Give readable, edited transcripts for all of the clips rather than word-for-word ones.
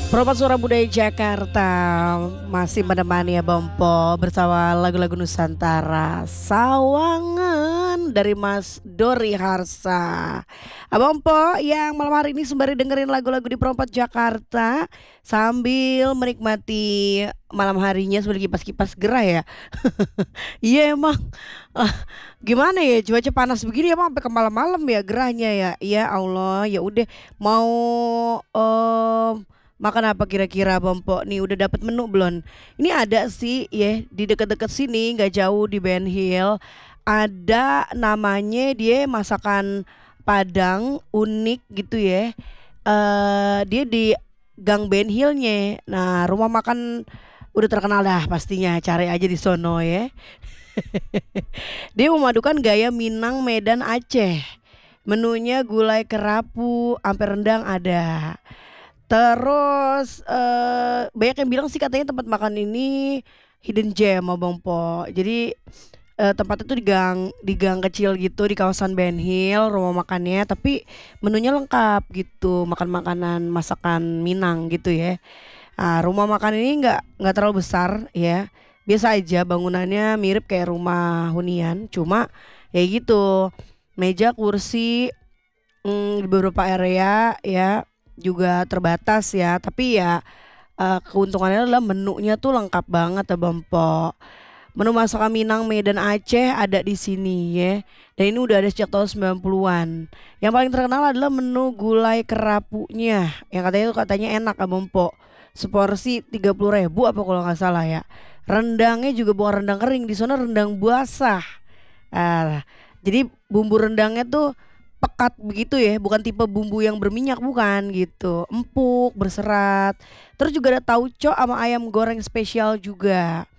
Propat Suara Budaya Jakarta masih menemani ya Bompo bersama lagu-lagu Nusantara Sawangan dari Mas Dori Harsa. Bompo yang malam hari ini sembari dengerin lagu-lagu di Perempat Jakarta sambil menikmati malam harinya sambil kipas-kipas gerah ya. Iya emang ah, gimana ya cuaca panas begini emang sampai ke malam-malam ya gerahnya ya. Ya Allah ya udah mau makan apa kira-kira Bompo nih udah dapat menu belum? Ini ada sih ya di dekat-dekat sini nggak jauh di Ben Hill ada namanya dia masakan Padang unik gitu ya. Dia di Gang Ben Hillnya. Nah rumah makan udah terkenal dah pastinya cari aja di sono ya. Dia memadukan gaya Minang, Medan, Aceh. Menunya gulai kerapu, ampe rendang ada. Terus banyak yang bilang sih katanya tempat makan ini hidden gem Abang Po. Jadi tempatnya tuh di gang kecil gitu di kawasan Ben Hill rumah makannya tapi menunya lengkap gitu makan makanan masakan Minang gitu ya. Rumah makan ini nggak terlalu besar ya, biasa aja bangunannya mirip kayak rumah hunian cuma ya gitu meja kursi di beberapa area ya juga terbatas ya tapi ya keuntungannya adalah menunya tuh lengkap banget ya Bampo. Menu masakan Minang, Medan, Aceh ada di sini ya. Dan ini udah ada sejak tahun 90-an. Yang paling terkenal adalah menu gulai kerapunya. Yang katanya enak Abang Po. Seporsi 30.000 apa kalau nggak salah ya. Rendangnya juga bukan rendang kering, di sana rendang basah. Ah, jadi bumbu rendangnya tuh pekat begitu ya, bukan tipe bumbu yang berminyak bukan gitu. Empuk, berserat. Terus juga ada tauco sama ayam goreng spesial juga.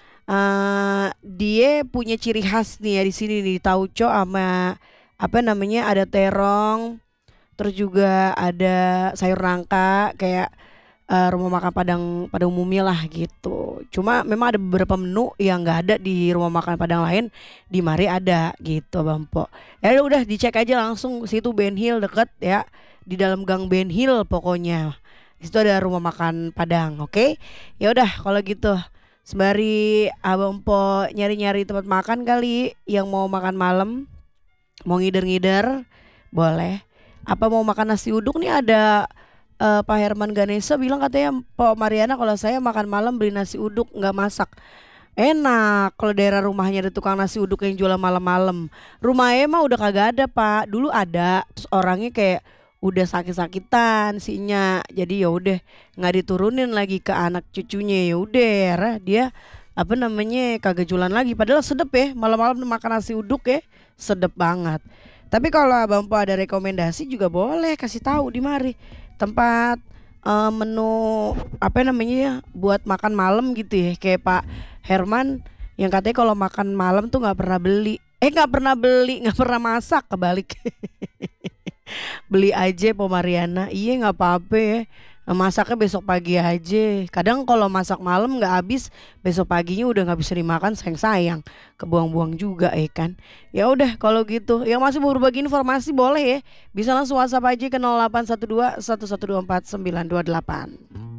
Dia punya ciri khas nih ya di sini nih tauco sama apa namanya ada terong, terus juga ada sayur nangka kayak rumah makan Padang pada umumnya lah gitu. Cuma memang ada beberapa menu yang nggak ada di rumah makan Padang lain, di mari ada gitu Bampo. Ya udah dicek aja langsung situ Ben Hill deket ya di dalam gang Ben Hill pokoknya. Di situ ada rumah makan Padang, oke? Ya udah kalau gitu sembari Abang Po nyari-nyari tempat makan kali yang mau makan malam, mau ngider-ngider, boleh. Apa mau makan nasi uduk nih ada Pak Herman Ganesha bilang katanya Pak Mariana kalau saya makan malam beli nasi uduk nggak masak. Enak kalau daerah rumahnya ada tukang nasi uduk yang jualan malam-malam. Rumahnya mah udah kagak ada Pak. Dulu ada, terus orangnya kayak udah sakit-sakitan sinya. Jadi ya udah nggak diturunin lagi ke anak cucunya. Ya udah dia apa namanya kagak jualan lagi. Padahal sedep ya malam-malam makan nasi uduk ya sedep banget. Tapi kalau Abang Po ada rekomendasi juga boleh kasih tahu di mari tempat menu apa namanya ya buat makan malam gitu ya kayak Pak Herman yang katanya kalau makan malam tuh nggak pernah masak kebalik. Beli aja Po Mariana, iya nggak apa-apa ya. Masaknya besok pagi aja. Kadang kalau masak malam nggak habis, besok paginya udah nggak bisa dimakan, sayang-sayang, kebuang-buang juga ya kan. Ya udah kalau gitu, yang masih mau berbagi informasi boleh ya, bisa langsung WhatsApp aja ke 0812 1124 928.